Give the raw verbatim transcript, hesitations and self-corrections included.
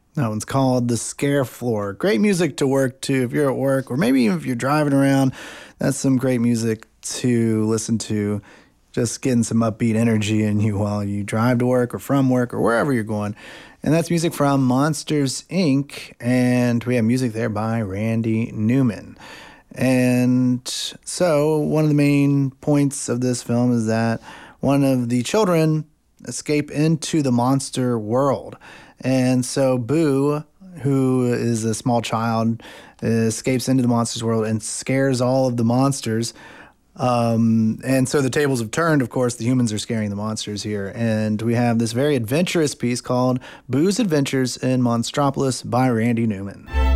That one's called The Scare Floor. Great music to work to if you're at work, or maybe even if you're driving around. That's some great music to listen to. Just getting some upbeat energy in you while you drive to work or from work or wherever you're going. And that's music from Monsters, Incorporated. And we have music there by Randy Newman. And so one of the main points of this film is that one of the children escape into the monster world. And so Boo, who is a small child, escapes into the monsters world and scares all of the monsters. Um, and so the tables have turned. Of course, the humans are scaring the monsters here. And we have this very adventurous piece called Boo's Adventures in Monstropolis by Randy Newman.